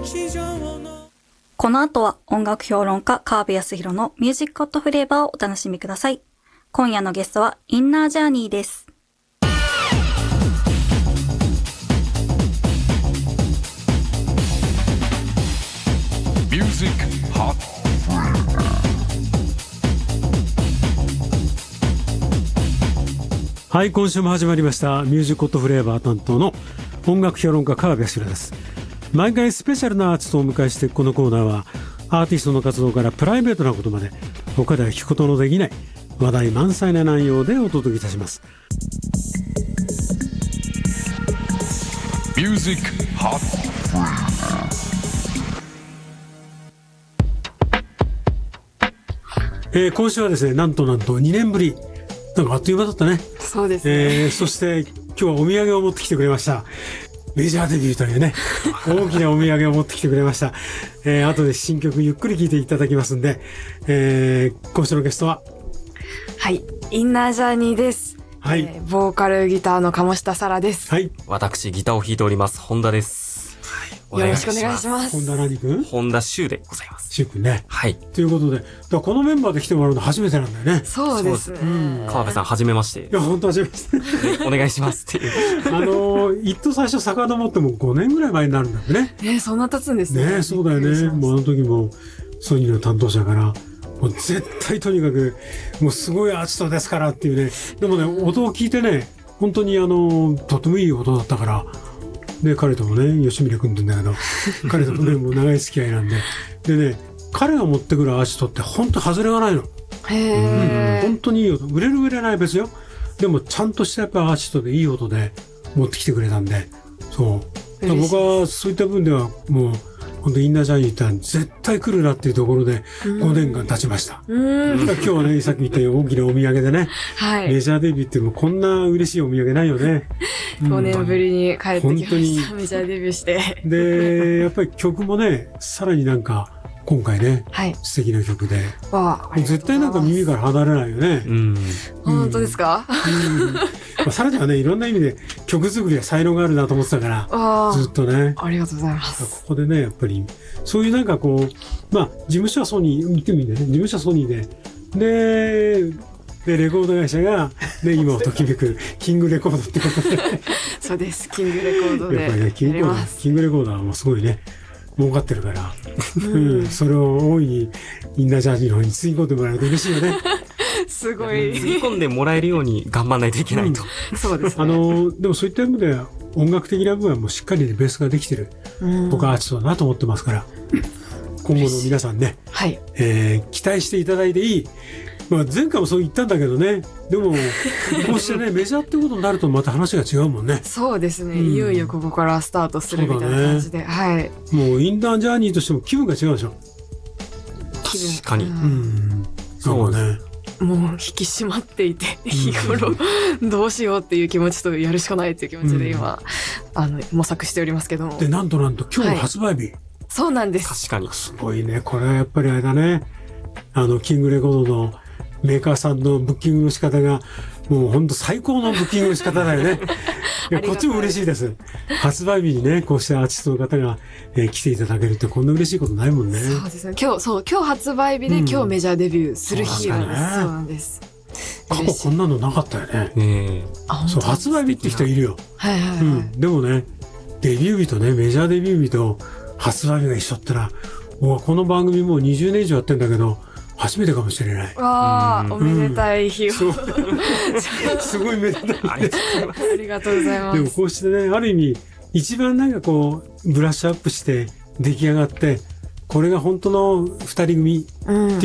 この後は音楽評論家川辺康弘のミュージックホットフレーバーをお楽しみください。今夜のゲストはインナージャーニーです。 ミュージックホットフレーバー。 はい、今週も始まりましたミュージックホットフレーバー担当の音楽評論家川辺康弘です。毎回スペシャルなアーティストをお迎えして、このコーナーはアーティストの活動からプライベートなことまで他では聞くことのできない話題満載な内容でお届けいたします。 ミュージックホットフレーバー。 今週はですね、なんと2年ぶり、なんかあっという間だったね。 そうですね。 そして今日はお土産を持ってきてくれました。メジャーデビューというね、大きなお土産を持ってきてくれました。後で新曲ゆっくり聴いていただきますんで、今週のゲストは、 はい、インナージャーニーです。 はい、 ボーカルギターの鴨下沙羅です。 はい、 私ギターを弾いております本田です。 よろしくお願いします。 本田何君？ 本田修でございます。 修君ね。 はい。 ということで、このメンバーで来てもらうの初めてなんだよね。 そうですね。 川辺さん初めまして。 いや本当初めまして。 お願いしますっていう。 一等最初遡っても5年ぐらい前になるんだよね。 そんな経つんですね。 ね、そうだよね。もうあの時もソニーの担当者から。もう絶対とにかくもうすごいアーティストですからっていうね。でもね、音を聞いてね、本当にとてもいい音だったから。で、彼ともね、吉見君って言うんだけど、彼ともね、もう長い付き合いなんで。でね、彼が持ってくるアーティストって本当外れがないの。 へー。 本当にいい音。売れる売れない別よ。でもちゃんとしたやっぱアーティストでいい音で持ってきてくれたんで、そう。僕はそういった分ではもう、本当インナージャーニーって絶対来るなっていうところで5年間経ちました。今日はね、さっき言ったように大きなお土産でね、 はい、 メジャーデビューってもうこんな嬉しいお土産ないよね。 5年ぶりに帰ってきました。メジャーデビューして。 で、やっぱり曲もね、さらになんか今回ね、 はい、 素敵な曲で、絶対なんか耳から離れないよね。 本当ですか？ さらにはね、いろんな意味で曲作りは才能があるなと思ってたから、ずっとね。 ありがとうございます。 ここでね、やっぱり、そういうなんかこう、まあ、事務所はソニー、言ってみてね、事務所はソニーで、レコード会社が、ね、今をときめく、キングレコードってことで。 そうです、キングレコードで。 やっぱりね、キングレコードはもうすごいね、儲かってるから、それを大いに、インナージャーニーの方につぎ込んでもらえると嬉しいよね。 すごい。 つぎ込んでもらえるように頑張らないといけないと。 そうですね。 でもそういった意味では、音楽的な部分はもうしっかりベースができてる、僕はアーティストだなと思ってますから、今後の皆さんね、 はい、 期待していただいていい。まあ前回もそう言ったんだけどね、でも、こうしてね、メジャーってことになるとまた話が違うもんね。 そうですね。いよいよここからスタートするみたいな感じで。はい。 もうインナージャーニーとしても気分が違うでしょ。 確かに。 そうね。 もう引き締まっていて、日頃どうしようっていう気持ちとやるしかないっていう気持ちで今、模索しておりますけども。 で、なんと今日発売日。 そうなんです。 確かに。 すごいね。これはやっぱりあれだね。キングレコードのメーカーさんのブッキングの仕方が、もう本当最高のブッキングの仕方だよね。いやこっちも嬉しいです。発売日にね、こうしてアーティストの方が、来ていただけるってこんな嬉しいことないもんね。 そうですね。今日発売日で、今日メジャーデビューする日なんです。そうなんです。 過去こんなのなかったよね。そう、発売日って人いるよ。 はいはいはい。 でもね、デビュー日とね、メジャーデビュー日と発売日が一緒ってのは、この番組もう20年以上やってんだけど、初めてかもしれない。 わあ、おめでたい日を。 すごいめでたい。 ありがとうございます。 でもこうしてね、ある意味、一番なんかこう、ブラッシュアップして出来上がって、これが本当の二人組。